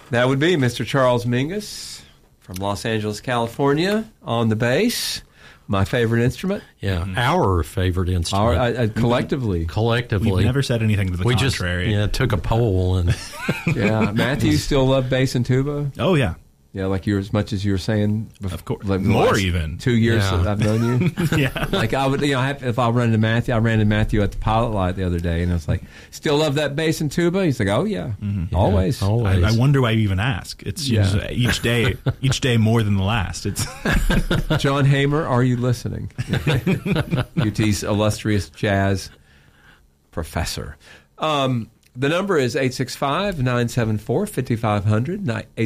That would be Mr. Charles Mingus from Los Angeles, California, on the bass. My favorite instrument. Yeah, our favorite instrument. Collectively. We've never said anything to the contrary. Just took a poll. And yeah, Matthew, you still love bass and tuba? Oh, yeah. Yeah, like you're as much as you were saying before. Of course. Like more even. 2 years that I've known you. Yeah. Like I would, if I run into Matthew, I ran into Matthew at the Pilot Light the other day, and I was like, "Still love that bass and tuba?" He's like, "Oh yeah, always." I wonder why you even ask. It's just each day more than the last. It's John Hamer, are you listening? UT's illustrious jazz professor. The number is 865-974-5500,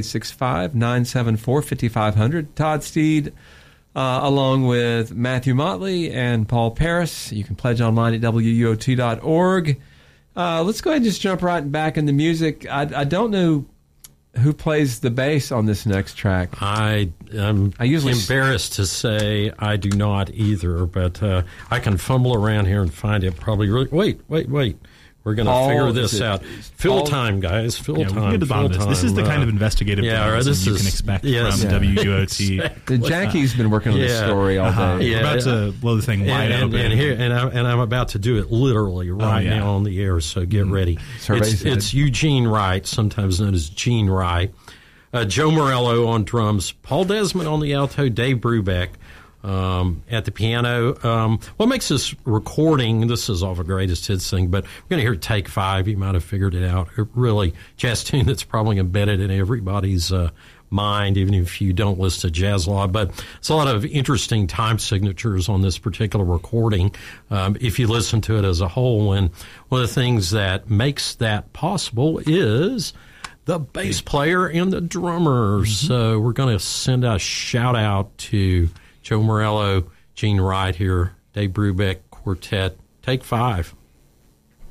865-974-5500. Todd Steed, along with Matthew Motley and Paul Paris. You can pledge online at wuot.org. Let's go ahead and just jump right back into music. I don't know who plays the bass on this next track. I'm usually embarrassed to say I do not either, but I can fumble around here and find it probably. Wait. We're going to figure this out. Fill time, guys. Fill time. This is the kind of investigative journalism you can expect from WUOT. Exactly. Jackie's been working on this story all day. We're about to blow the thing wide open. And I'm about to do it literally right now on the air, so get ready. It's Eugene Wright, sometimes known as Gene Wright. Joe Morello on drums. Paul Desmond on the alto. Dave Brubeck at the piano. What makes this recording, this is all the greatest hits thing, but we're going to hear Take 5. You might have figured it out. A really jazz tune that's probably embedded in everybody's mind, even if you don't listen to jazz law. But it's a lot of interesting time signatures on this particular recording. If you listen to it as a whole, and one of the things that makes that possible is the bass player and the drummer. So we're going to send a shout out to Joe Morello, Gene Wright here, Dave Brubeck Quartet. Take 5.